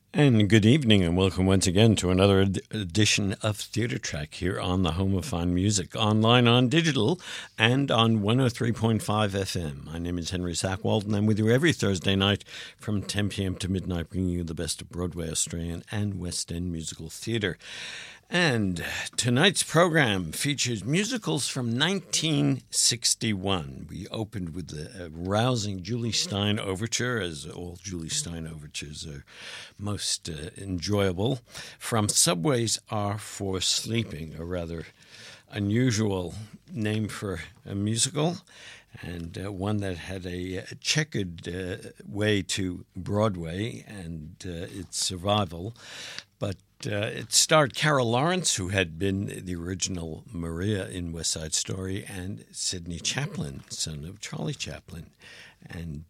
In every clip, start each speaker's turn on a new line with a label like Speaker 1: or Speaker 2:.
Speaker 1: And good evening, and welcome once again to another edition of Theatre Track here on the Home of Fine Music, online, on digital, and on 103.5 FM. My name is Henry Sackwald, and I'm with you every Thursday night from 10 p.m. to midnight, bringing you the best of Broadway, Australian, and West End musical theatre. And tonight's program features musicals from 1961. We opened with the rousing Julie Stein Overture, as all Julie Stein overtures are most enjoyable, from Subways Are for Sleeping, a rather unusual name for a musical, and one that had a checkered way to Broadway and its survival. But it starred Carol Lawrence, who had been the original Maria in West Side Story, and Sidney Chaplin, son of Charlie Chaplin. And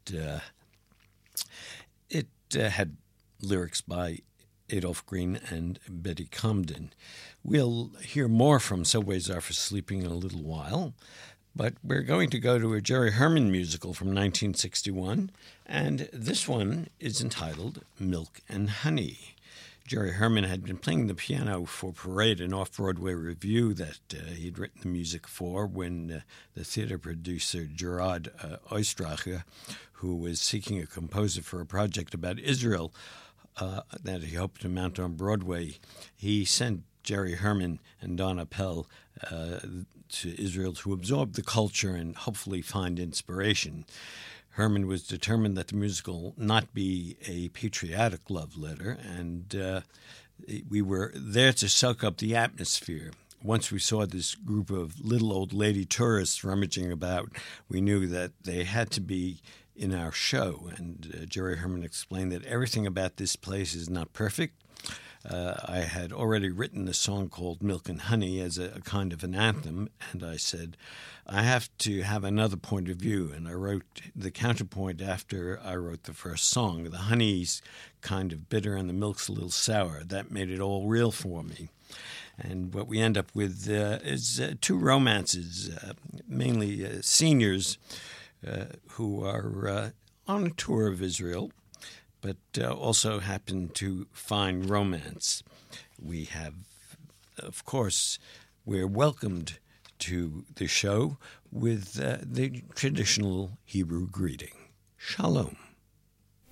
Speaker 1: it had lyrics by Adolph Green and Betty Comden. We'll hear more from Subways Are for Sleeping in a little while, but we're going to go to a Jerry Herman musical from 1961, and this one is entitled Milk and Honey. Jerry Herman had been playing the piano for Parade, an off-Broadway revue that he'd written the music for when the theater producer Gerard Oistracher, who was seeking a composer for a project about Israel that he hoped to mount on Broadway, he sent Jerry Herman and Don Appel to Israel to absorb the culture and hopefully find inspiration. Herman was determined that the musical not be a patriotic love letter, and we were there to soak up the atmosphere. Once we saw this group of little old lady tourists rummaging about, we knew that they had to be in our show, and Jerry Herman explained that everything about this place is not perfect. I had already written a song called Milk and Honey as a kind of an anthem, and I said, I have to have another point of view, and I wrote the counterpoint after I wrote the first song. The honey's kind of bitter and the milk's a little sour. That made it all real for me. And what we end up with is two romances, mainly seniors who are on a tour of Israel, but also happen to find romance. We have, of course, we're welcomed to the show with the traditional Hebrew greeting. Shalom.